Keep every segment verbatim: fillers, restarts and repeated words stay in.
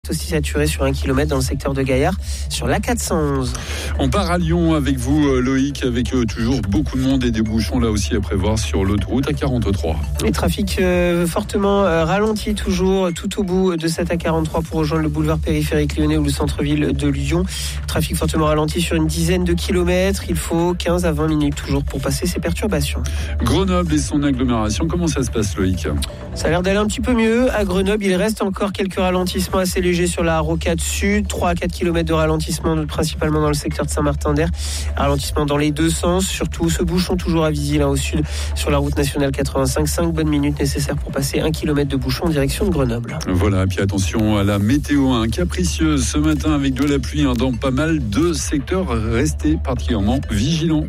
Aussi saturé sur un kilomètre dans le secteur de Gaillard sur l'A quatre cent onze. On part à Lyon avec vous Loïc, avec euh, toujours beaucoup de monde et des bouchons là aussi à prévoir sur l'autoroute A quarante-trois. Les trafics euh, fortement euh, ralentis toujours tout au bout de cette A quarante-trois pour rejoindre le boulevard périphérique lyonnais ou le centre-ville de Lyon. Trafic fortement ralenti sur une dizaine de kilomètres. Il faut quinze à vingt minutes toujours pour passer ces perturbations. Grenoble et son agglomération, comment ça se passe Loïc ? Ça a l'air d'aller un petit peu mieux. À Grenoble, il reste encore quelques ralentissements assez légers sur la rocade sud, trois à quatre kilomètres de ralentissement, principalement dans le secteur de Saint-Martin-d'Air. Ralentissement dans les deux sens, surtout ce bouchon toujours à Vizy, là au sud, sur la route nationale quatre-vingt-cinq. cinq bonnes minutes nécessaires pour passer un kilomètre de bouchon en direction de Grenoble. Voilà, et puis attention à la météo, hein, capricieuse ce matin avec de la pluie hein, dans pas mal de secteurs. Restez particulièrement vigilants.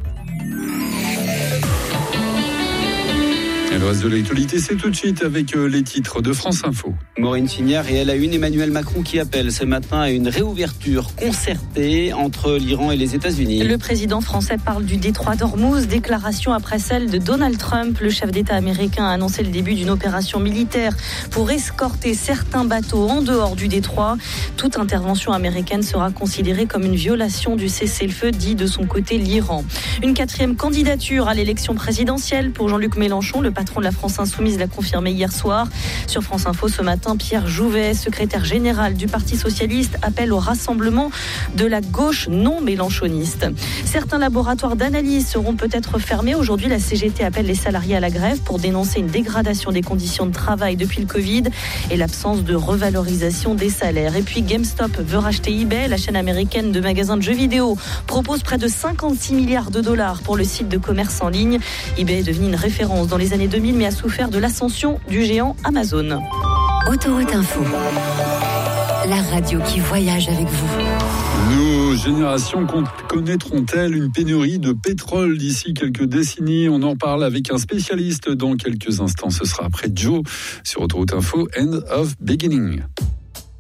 Et le reste de l'actualité, c'est tout de suite avec les titres de France Info. Maureen Finière et à la une, Emmanuel Macron qui appelle ce matin à une réouverture concertée entre l'Iran et les États-Unis. Le président français parle du détroit d'Ormuz, déclaration après celle de Donald Trump. Le chef d'État américain a annoncé le début d'une opération militaire pour escorter certains bateaux en dehors du détroit. Toute intervention américaine sera considérée comme une violation du cessez-le-feu, dit de son côté l'Iran. Une quatrième candidature à l'élection présidentielle pour Jean-Luc Mélenchon. Le patron de la France Insoumise l'a confirmé hier soir. Sur France Info ce matin, Pierre Jouvet, secrétaire général du Parti Socialiste, appelle au rassemblement de la gauche non mélenchoniste. Certains laboratoires d'analyse seront peut-être fermés. Aujourd'hui, la C G T appelle les salariés à la grève pour dénoncer une dégradation des conditions de travail depuis le Covid et l'absence de revalorisation des salaires. Et puis GameStop veut racheter eBay. La chaîne américaine de magasins de jeux vidéo propose près de cinquante-six milliards de dollars pour le site de commerce en ligne. eBay est devenu une référence dans les années deux mille, mais a souffert de l'ascension du géant Amazon. Autoroute Info, la radio qui voyage avec vous. Nos générations connaîtront-elles une pénurie de pétrole d'ici quelques décennies ? On en parle avec un spécialiste dans quelques instants. Ce sera après Joe sur Autoroute Info, End of Beginning.